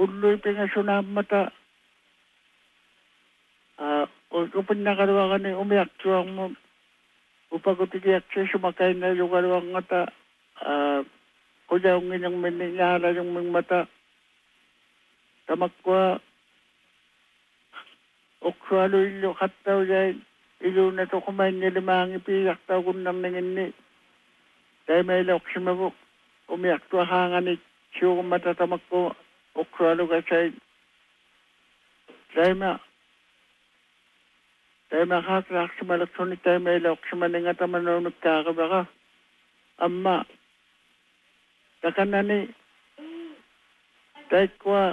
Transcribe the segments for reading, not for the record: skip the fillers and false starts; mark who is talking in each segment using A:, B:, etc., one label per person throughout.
A: ulloy pingasunaammata upinnakalwakani umiaktuangmun upakutikiaksi sumakaina yukalwangata kujaungin minninyala yung mingmata tamakwa oksualo ilyo kattaw yain ilo na to kumain nilimangi piyaktaw kunnam ninginni dahil may loksima umiaktuwa hanganit siyo kumata tamakwa oksualo kasay dahil makakaksimalaksoni tayo may loksima nga tamanaw nagkakabaka amma takanani dahil kwa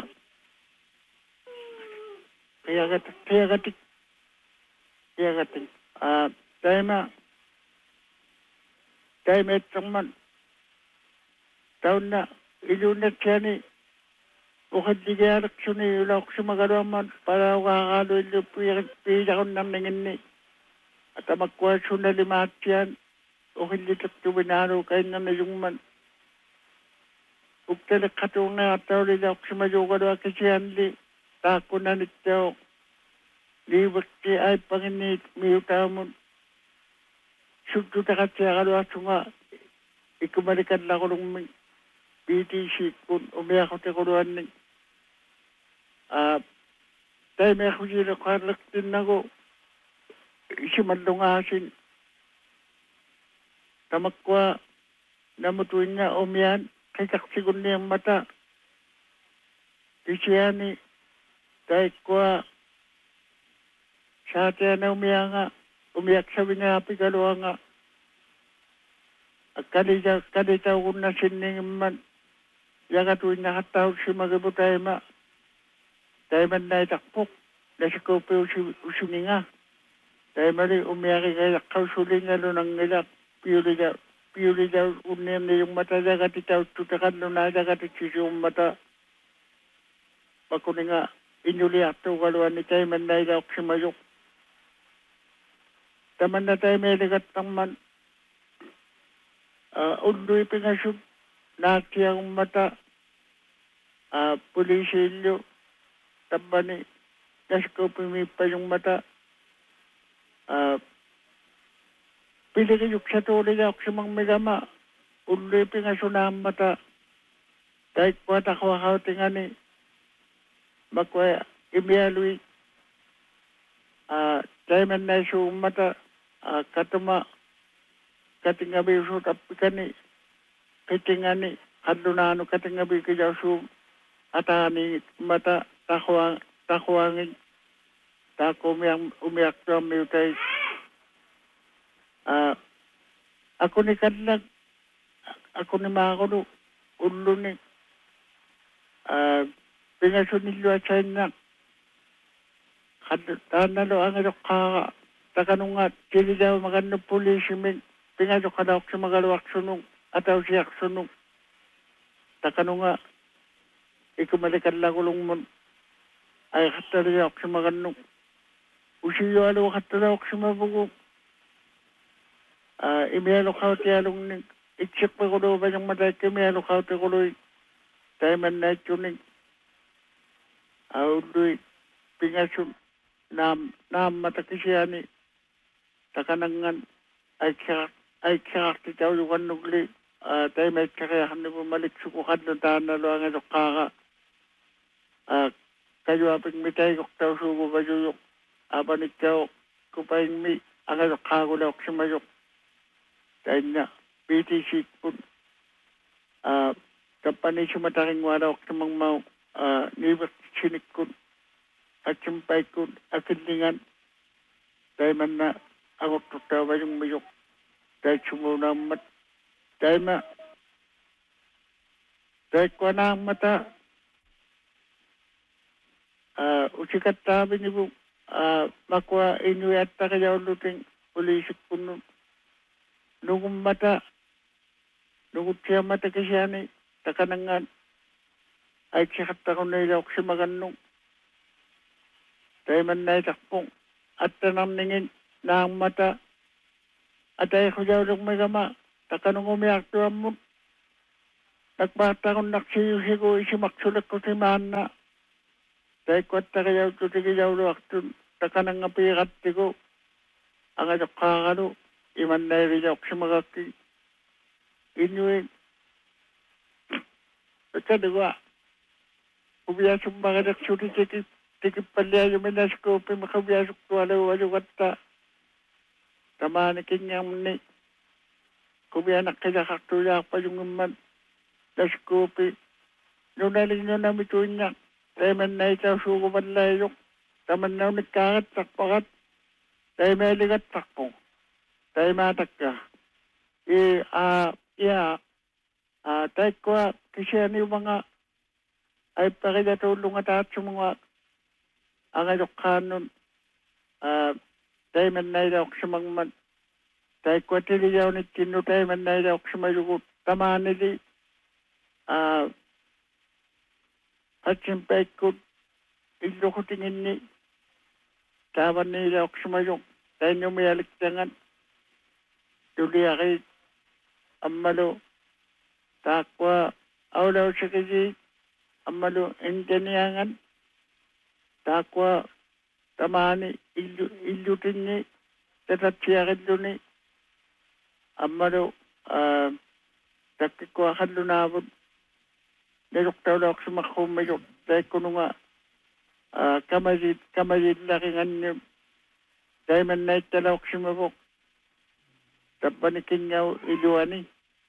A: kaya gating dahil may tangman taon na ilunat siya ni ukad digarak siya ni ulak siya magalaman para kakalo ilo piyakon ng nangin ni at magkuha siya na limat yan ukad litak tubinaro kayo na yung man uktalak katong na ataw lilak siya majukalwa kasi yan li tako na nito liwakti ay panginit miyutamon sugdo takat siya kalwa sunga ikumalikan lang ko nung BTC kun umiyak ko tikuluan ni dahil may ako sila karlak din ako isimalungasin tamakwa namutuin niya umiyan kay kaksigun niya mata isiyani dahil kwa sa atin na umiyak sabi niya pigaluha nga at kalitaw ko na siningin man yakatuin na kataw si magabutay dahil man na itakpok na si kopi usuni nga dahil mali umiyaki kaya kausuling alo ng nilak piyuli daw unim na yung mata yakatitaw tutakan no na yakatitsis yung mata bakuni nga inyuli ato kaluan ni tayo man na ilak si mayok taman na tayo may ligat ng man undoy pingasyon naki ang mata pulisilyo tabani kasko pumipa yung mata pili kayok sa tuloy ako sa mga megama undoy pingasyon na ang mata kahit po at ako akautingan ni magkwaya imiyaloy tayo man na isong mata katuma katingabi usut apikani kitingani kadunano katingabi kijasu atani mata takwangin takumiyang umiyak to miutay ako ni kadlag ako ni makakulu ulo ni pingasunilyo at na tanalo ang kaka takanungat kili daw maganda polisi min pingadok ka daw sa magalawak sunong ataw siyak sunong takanunga ikumalikan lang ulong mo ay katali daw sa maganong usiyo alo katalaw sa mabugong imiyalo kao tiyalong ni iksik pa ko daw ba yung matay kimiyalo kao tikuloy tayo man na ituning uloy pingasun na matakisiyani takanangan ay kakakti tayo yung nugli tayo may kakayahan na bumalik sukukan na tahan na lo ang kaka kayo aping mitay kok tayo suko ba yung abanik tayo kupaing mi ang kakagulak sa mayok tayo na BTC kun kapani sumataking warak sa mga mau nibak sinik kun at simpay kun akilingan tayo man na ako tutawa yung mayok dahil sumunamat dahil kwa na ang mata usikat tabi niyo makwa inyo yata kaya uluting ulisip ko nung mata nung siya mata kasi yan takanangan ay sikat ako na ilawak si maganong dahil man na itakpong at tanam ningin na ang mata at ay ko daw ng magama takanong umiyak to mo nagbata ko naksiyusi ko isimaksulak ko si mana Dai kuatta kaya tu tigi jauh waktu takanang ngapi katiko ang ajak kakano iman na rin ako magaki inuin kadwa ubiyasok mga nagsuri tiki palya yung minaskopi makabiyasok tuwala wala watta tamani kinyang ni kubiyanak kaya kaktuya pa yung man naskopi nunaling nyo na mitunya taman na ikaw suko manlayok taman na nagkakat takpakat tayo may ligat takpo tayo matak ka tayo kwa kasi ano yung mga ay pakidatulong at at sa mga ang adokanon tayo man na ilaw sa mga man tayo kwa tiliyaw ni tino tayo man na ilaw sa mayukot tamanili at simpay ko ilo ko tingin ni taman nila ako sumayok tayo nyo may aliktangan tuli akit amalo takwa awlaw sa kasi amalo indaniyangan takwa tamani ilutin ni tatatsiyakit ni amalo takikwa kalunabot naluktaw lang ako sa makakumayok dahil ko nga kamalit lakingan niyo dahil man na italawak sa mabok tapanikin niya iluwani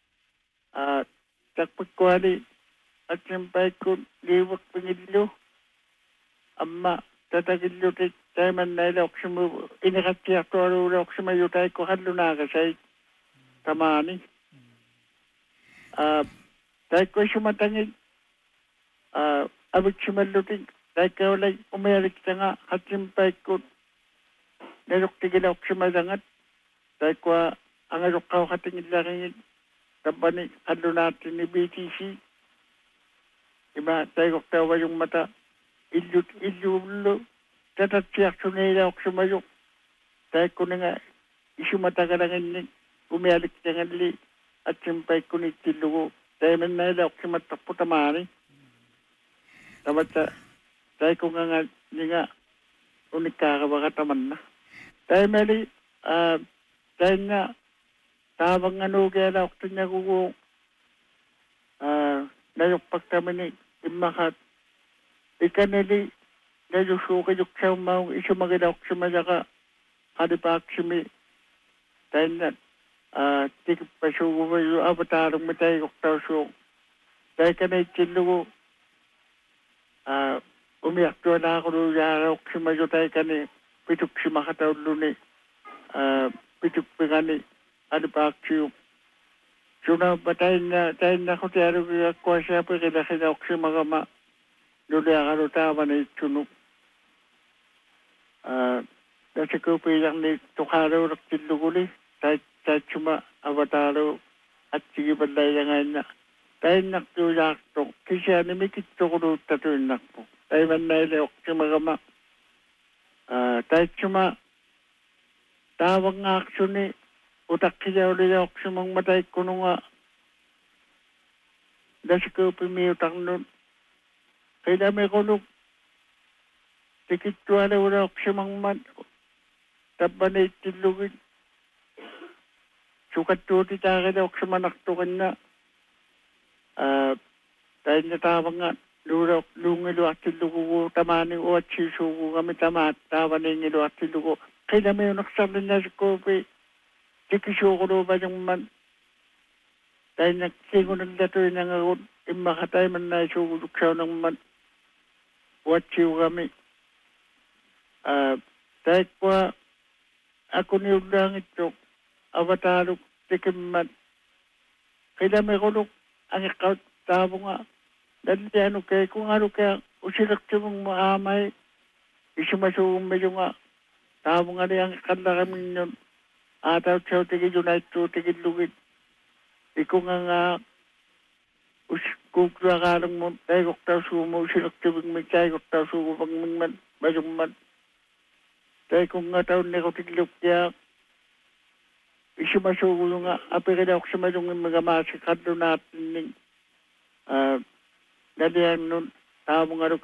A: takpagkwali at sampay ko liwak pangilo amma tatagilo dahil man na ilawak sa mabok inakatiyak ko alulawak sa mayo dahil ko kalunaga sa tamani dahil ko sumatangin abit sumalutin dahil ka walay umayalik sa nga at simpay ko naluktigil ako sumalangat dahil ko ang alok ka katingin lang tapani alo natin ni BTC iba dahil ko tawa yung mata ilulo tatatsiyak sunay ako sumayok dahil ko na nga isumata ka lang umayalik sa nga li at simpay ko ni tilugo dahil man na ilawak sumatakpo tamani dapat tayo kung nga unik kakabaka taman na. Tayo mali, tayo nga, tabang kaya na ako niya kung nayukpag kami ni imakat. Ikanili, nayusuka yung siya maong isumagin ako sumaya ka, kadipak sumi. Tayo nga, tikip pa sugo mo yung abatarong mo tayo kuktaw sugo. Tayo ka na itinlugo, umiyak doon na ako doon yarok si mayo tayo kani pituk si makataw doon pituk pa kani ano pa aksyo so na ba tayo na ako tayo kwa siya pa kinakita ako si magama doon na ako tama na itsunok kasi ko pilang ni tukaraw naktiluguli tayo suma avataro at sige banday nga na tayo naktuyak to kasi ano may kito ko doon tato nakpo tayo man na ilawak sa magama. Tayo suma, tawag nga aksyon ni utak siya ulilawak sa mga matay ko nung dasi ko pumiyutang nun. Kaya may kulog, tikit tuwala ulawak sa mga taba na itilugin. Sukat tuti tayo ilawak sa manaktukan na. Tayo natawag nga, lungilu at tilugo tamani o at sisugo kami tamat tawa ningilu at tilugo kaya may naksabi na sa kopi tikisuko do ba yung man tayo nagsingo ng datoy na nga imakatay man na isugulok siya ng man o at siyo kami tayo kwa ako niyulang ito avataro tikim man kaya may kulok ang ikaw tabo nga dahil ano kaya kung ano kaya usilak siya mong maamay isumasugong medyo nga tamo nga niyang kanda kami yun ataw siya tigil yun ay ito tigil lugid ikaw nga kukla ka lang mo tayo kukta sumo usilak siya mong may tayo kukta sumo pang man medyo man tayo kung nga taon na ko tigilok kaya isumasugong nga apikita ako sa medyo mga masikado natin dahil nun, tamo nga